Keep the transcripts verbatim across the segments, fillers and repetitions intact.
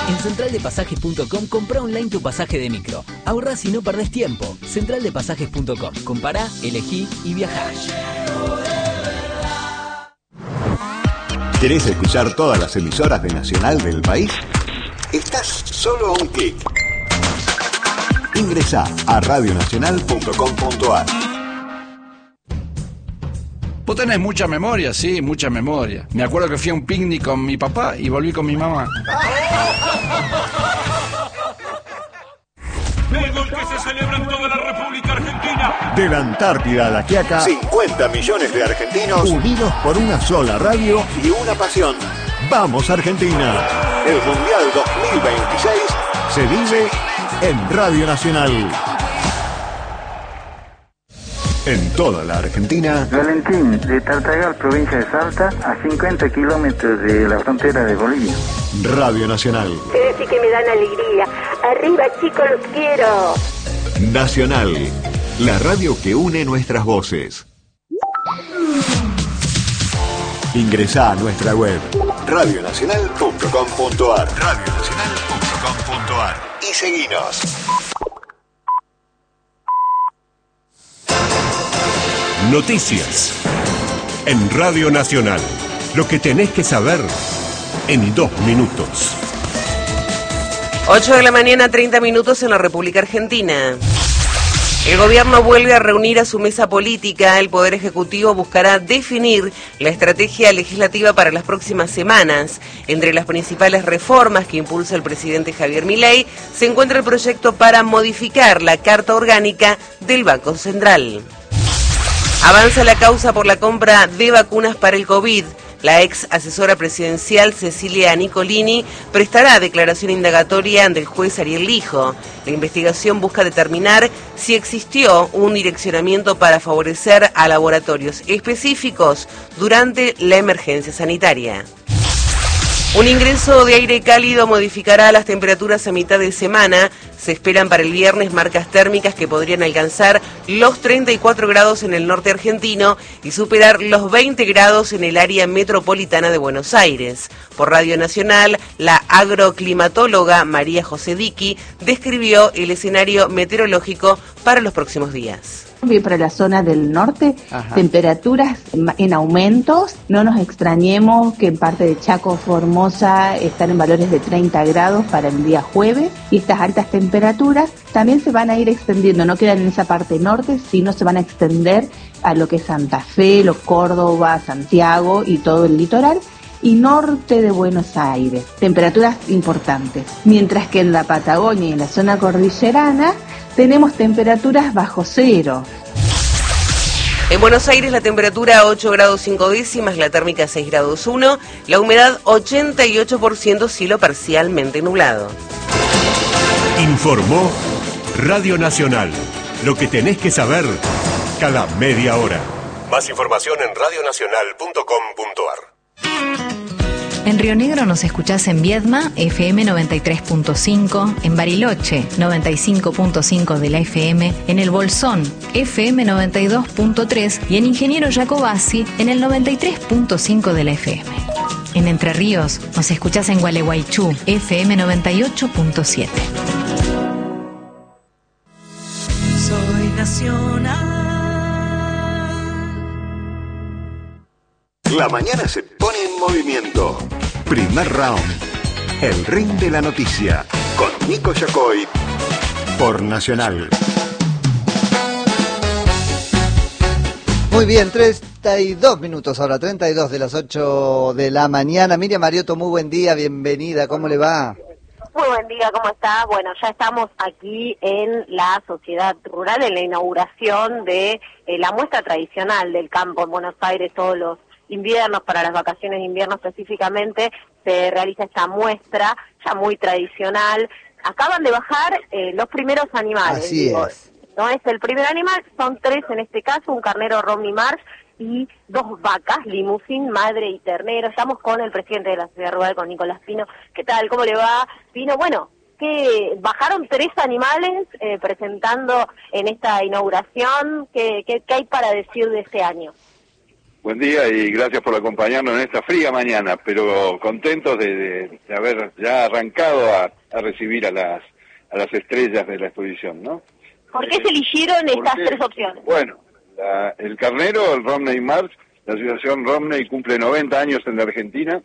En central de pasajes punto com comprá online tu pasaje de micro. Ahorrás y no perdés tiempo. central de pasajes punto com. Compará, elegí y viajá. ¿Querés escuchar todas las emisoras de Nacional del país? Estás solo a un clic. Ingresá a radio nacional punto com punto a r. Vos tenés mucha memoria, sí, mucha memoria. Me acuerdo que fui a un picnic con mi papá y volví con mi mamá. El gol que se celebra en toda la República Argentina. De la Antártida a la Quiaca, cincuenta millones de argentinos unidos por una sola radio y una pasión. ¡Vamos Argentina! El Mundial dos mil veintiséis se vive en Radio Nacional. En toda la Argentina. Valentín, de Tartagal, provincia de Salta, a cincuenta kilómetros de la frontera de Bolivia. Radio Nacional. Ustedes sí que me dan alegría. Arriba, chicos, los quiero. Nacional, la radio que une nuestras voces. Ingresá a nuestra web radio nacional punto com punto a r radio nacional punto com punto a r y seguinos. Noticias en Radio Nacional. Lo que tenés que saber en dos minutos. ocho de la mañana, treinta minutos en la República Argentina. El gobierno vuelve a reunir a su mesa política. El Poder Ejecutivo buscará definir la estrategia legislativa para las próximas semanas. Entre las principales reformas que impulsa el presidente Javier Milei se encuentra el proyecto para modificar la Carta Orgánica del Banco Central. Avanza la causa por la compra de vacunas para el COVID. La ex asesora presidencial Cecilia Nicolini prestará declaración indagatoria ante el juez Ariel Lijo. La investigación busca determinar si existió un direccionamiento para favorecer a laboratorios específicos durante la emergencia sanitaria. Un ingreso de aire cálido modificará las temperaturas a mitad de semana. Se esperan para el viernes marcas térmicas que podrían alcanzar los treinta y cuatro grados en el norte argentino y superar los veinte grados en el área metropolitana de Buenos Aires. Por Radio Nacional, la agroclimatóloga María José Diqui describió el escenario meteorológico para los próximos días. Bien, para la zona del norte, ajá, temperaturas en aumentos. No nos extrañemos que en parte de Chaco, Formosa, están en valores de treinta grados para el día jueves. Y estas altas temperaturas también se van a ir extendiendo. No quedan en esa parte norte, sino se van a extender a lo que es Santa Fe, lo Córdoba, Santiago y todo el litoral. Y norte de Buenos Aires, temperaturas importantes. Mientras que en la Patagonia y en la zona cordillerana tenemos temperaturas bajo cero. En Buenos Aires la temperatura ocho grados cinco décimas, la térmica seis grados uno, la humedad ochenta y ocho por ciento, cielo parcialmente nublado. Informó Radio Nacional. Lo que tenés que saber cada media hora. Más información en radio nacional punto com punto a r. En Río Negro nos escuchás en Viedma, F M noventa y tres punto cinco, en Bariloche, noventa y cinco punto cinco de la F M, en El Bolsón, F M noventa y dos punto tres y en Ingeniero Jacobasi, en el noventa y tres punto cinco de la F M. En Entre Ríos nos escuchás en Gualeguaychú, F M noventa y ocho punto siete. Soy nacional. La mañana se pone en movimiento. Primer round. El ring de la noticia. Con Nico Yacoy. Por Nacional. Muy bien, treinta y dos minutos ahora, treinta y dos de las ocho de la mañana. Miriam Mariotto, muy buen día, bienvenida, ¿cómo le va? Muy buen día, ¿cómo está? Bueno, ya estamos aquí en la Sociedad Rural, en la inauguración de eh, la muestra tradicional del campo en Buenos Aires, todos los inviernos, para las vacaciones de invierno específicamente, se realiza esta muestra ya muy tradicional. Acaban de bajar eh, los primeros animales. Así digo, es. No es el primer animal, son tres en este caso, un carnero Romney Marsh y dos vacas, Limousin, madre y ternero. Estamos con el presidente de la Sociedad Rural, con Nicolás Pino. ¿Qué tal? ¿Cómo le va, Pino? Bueno, que bajaron tres animales eh, presentando en esta inauguración. ¿Qué, qué, qué hay para decir de este año? Buen día y gracias por acompañarnos en esta fría mañana, pero contentos de, de, de haber ya arrancado a, a recibir a las a las estrellas de la exposición, ¿no? ¿Por qué se eligieron estas qué? tres opciones? Bueno, la, el carnero, el Romney March, la asociación Romney cumple noventa años en la Argentina.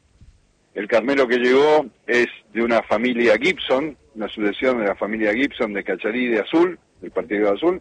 El carnero que llegó es de una familia Gibson, una sucesión de la familia Gibson de Cacharí de Azul, del Partido Azul.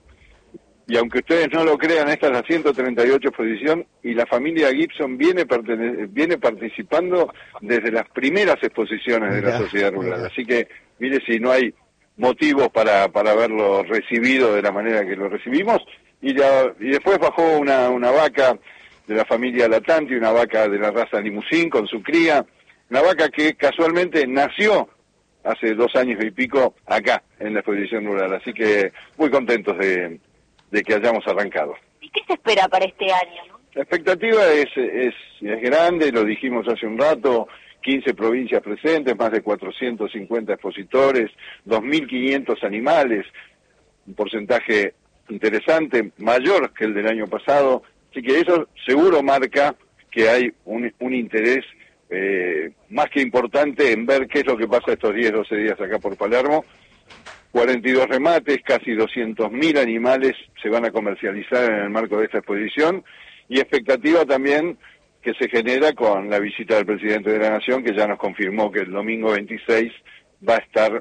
Y aunque ustedes no lo crean, esta es la ciento treinta y ocho exposición y la familia Gibson viene pertene- viene participando desde las primeras exposiciones de la sociedad rural. Así que, mire si no hay motivos para, para haberlo recibido de la manera que lo recibimos. Y, ya, y después bajó una, una vaca de la familia Latanti, una vaca de la raza Limusín con su cría, una vaca que casualmente nació hace dos años y pico acá en la exposición rural. Así que muy contentos de... de que hayamos arrancado. ¿Y qué se espera para este año, no? La expectativa es, es, es grande, lo dijimos hace un rato, quince provincias presentes, más de cuatrocientos cincuenta expositores, dos mil quinientos animales, un porcentaje interesante, mayor que el del año pasado, así que eso seguro marca que hay un, un interés eh, más que importante en ver qué es lo que pasa estos diez, doce días acá por Palermo. cuarenta y dos remates, casi doscientos mil animales se van a comercializar en el marco de esta exposición y expectativa también que se genera con la visita del presidente de la Nación, que ya nos confirmó que el domingo veintiséis va a estar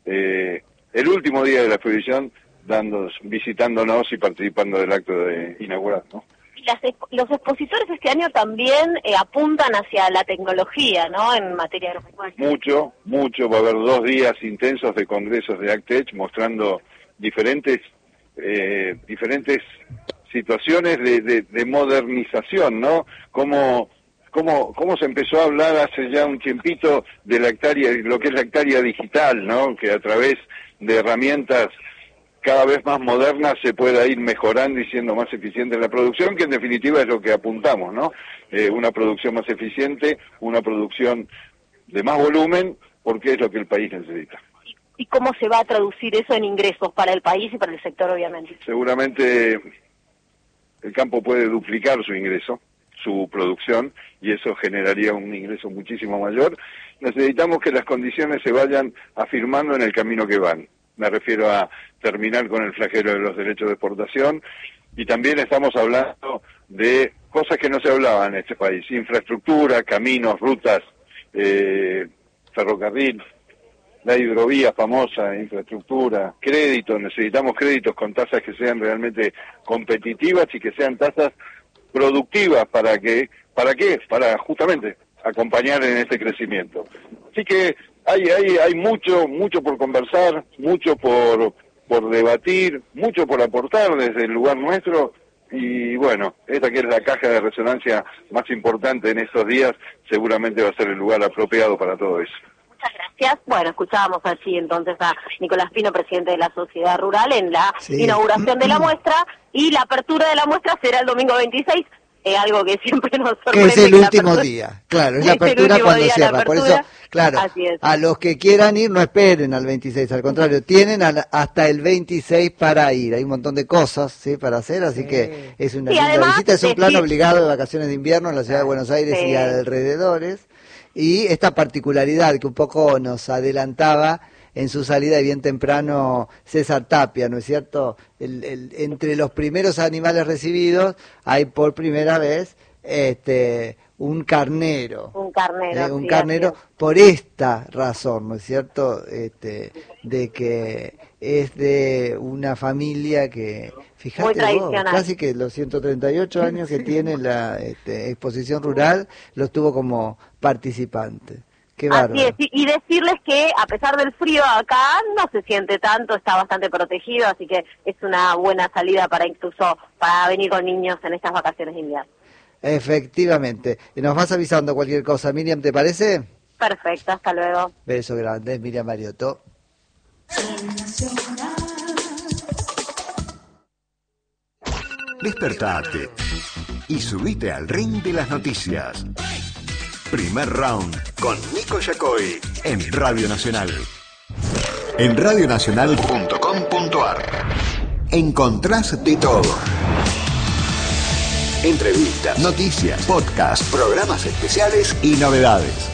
eh, el último día de la exposición dando, visitándonos y participando del acto de inaugurar, ¿no? Las, los expositores este año también eh, apuntan hacia la tecnología, ¿no?, en materia agropecuaria. Mucho, mucho. Va a haber dos días intensos de congresos de AgTech mostrando diferentes eh, diferentes situaciones de, de, de modernización, ¿no? Cómo, cómo, cómo se empezó a hablar hace ya un tiempito de la hectárea, lo que es la hectárea digital, ¿no? Que a través de herramientas cada vez más moderna se pueda ir mejorando y siendo más eficiente en la producción, que en definitiva es lo que apuntamos, ¿no? Eh, una producción más eficiente, una producción de más volumen, porque es lo que el país necesita. ¿Y cómo se va a traducir eso en ingresos para el país y para el sector, obviamente? Seguramente el campo puede duplicar su ingreso, su producción, y eso generaría un ingreso muchísimo mayor. Necesitamos que las condiciones se vayan afirmando en el camino que van. Me refiero a terminar con el flagelo de los derechos de exportación y también estamos hablando de cosas que no se hablaban en este país, infraestructura, caminos, rutas, eh, ferrocarril, la hidrovía famosa, infraestructura, créditos, necesitamos créditos con tasas que sean realmente competitivas y que sean tasas productivas para que, ¿para qué? Para justamente acompañar en este crecimiento. Así que Hay, hay, hay mucho, mucho por conversar, mucho por, por debatir, mucho por aportar desde el lugar nuestro y bueno, esta que es la caja de resonancia más importante en estos días, seguramente va a ser el lugar apropiado para todo eso. Muchas gracias. Bueno, escuchábamos allí entonces a Nicolás Pino, presidente de la Sociedad Rural, en la sí. inauguración de la muestra y la apertura de la muestra será el domingo veintiséis. Es algo que siempre nos sorprende. Que es el último día, claro, es la apertura cuando cierra. Por eso, claro, a los que quieran ir no esperen al veintiséis, al contrario, tienen a la, hasta el veintiséis para ir. Hay un montón de cosas, sí, para hacer, así que es una linda además, visita. Es un plan decir... obligado de vacaciones de invierno en la ciudad de Buenos Aires sí. y alrededores. Y esta particularidad que un poco nos adelantaba en su salida bien temprano César Tapia, ¿no es cierto? El, el, entre los primeros animales recibidos hay por primera vez este un carnero. Un carnero. Eh, un sí, carnero por esta razón, ¿no es cierto? Este, de que es de una familia que, fíjate vos, casi que los ciento treinta y ocho años que tiene la este, exposición rural, los tuvo como participante. Qué Así es, y decirles que a pesar del frío acá no se siente tanto, está bastante protegido, así que es una buena salida para incluso para venir con niños en estas vacaciones de invierno. Efectivamente. Nos vas avisando cualquier cosa, Miriam, ¿te parece? Perfecto, hasta luego. Beso grande, Miriam Mariotto. Despertate y subite al ring de las noticias. Primer round con Nico Yacoy en Radio Nacional. En radio nacional punto com punto a r encontrás de todo. entrevistas, noticias, podcast, programas especiales y novedades.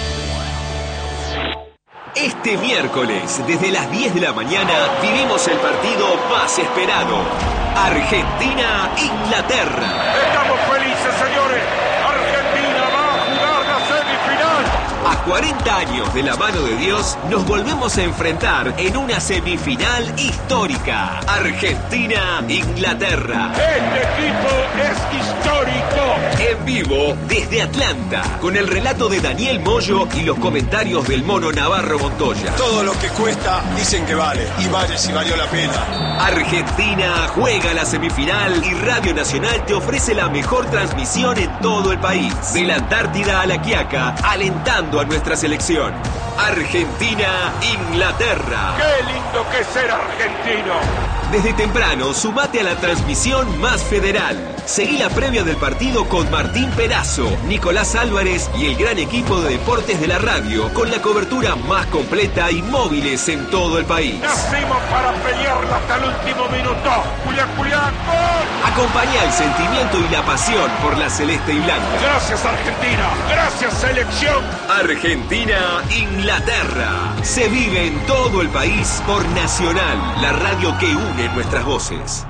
Este miércoles, desde las diez de la mañana, vivimos el partido más esperado. Argentina-Inglaterra. Estamos felices, señores. Argentina va a jugar la semifinal. A cuarenta años de la mano de Dios, nos volvemos a enfrentar en una semifinal histórica. Argentina-Inglaterra. Este equipo es histórico. En vivo desde Atlanta, con el relato de Daniel Moyo y los comentarios del Mono Navarro Montoya. Todo lo que cuesta dicen que vale, y vale si valió la pena. Argentina juega la semifinal y Radio Nacional te ofrece la mejor transmisión en todo el país. De la Antártida a la Quiaca, alentando a nuestra selección. Argentina-Inglaterra. ¡Qué lindo que es ser argentino! Desde temprano, sumate a la transmisión más federal. Seguí la previa del partido con Martín Perazo, Nicolás Álvarez y el gran equipo de deportes de la radio, con la cobertura más completa y móviles en todo el país. Nacimos para pelearla hasta el último minuto. Julián, Julián, ¡gol! Acompaña el sentimiento y la pasión por la celeste y blanca. Gracias, Argentina. Gracias, selección. Argentina-Inglaterra. Se vive en todo el país por Nacional, la radio que une nuestras voces.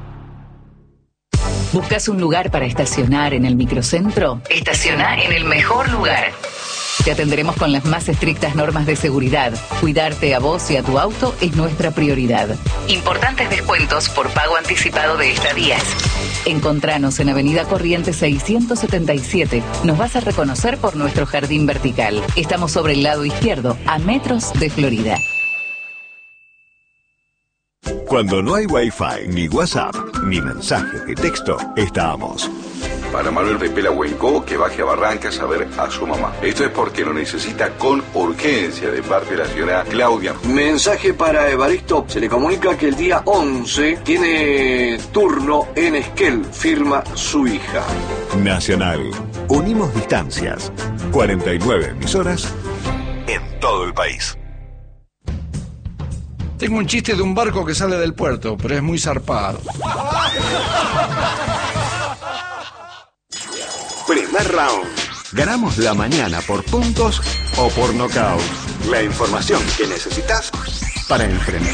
¿Buscas un lugar para estacionar en el microcentro? Estaciona en el mejor lugar. Te atenderemos con las más estrictas normas de seguridad. Cuidarte a vos y a tu auto es nuestra prioridad. Importantes descuentos por pago anticipado de estadías. Encontranos en Avenida Corrientes seiscientos setenta y siete. Nos vas a reconocer por nuestro jardín vertical. Estamos sobre el lado izquierdo, a metros de Florida. Cuando no hay Wi-Fi, ni WhatsApp, ni mensajes de texto, estamos. Para Manuel de Pelahuenco, que baje a Barrancas a ver a su mamá. Esto es porque lo necesita con urgencia de parte de la señora Claudia. Mensaje para Evaristo. Se le comunica que el día once tiene turno en Esquel. Firma su hija. Nacional. Unimos distancias. cuarenta y nueve emisoras en todo el país. Tengo un chiste de un barco que sale del puerto, pero es muy zarpado. Primer round. Ganamos la mañana por puntos o por nocaut. La información que necesitas para enfrentar